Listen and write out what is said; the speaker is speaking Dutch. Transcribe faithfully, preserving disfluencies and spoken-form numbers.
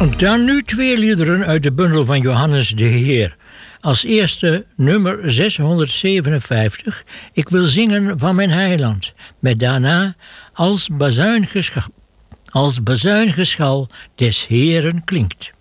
Dan nu twee liederen uit de bundel van Johannes de Heer. Als eerste nummer zeshonderdzevenenvijftig, Ik wil zingen van mijn heiland. Met daarna als bazuingeschal, als bazuingeschal des Heeren klinkt.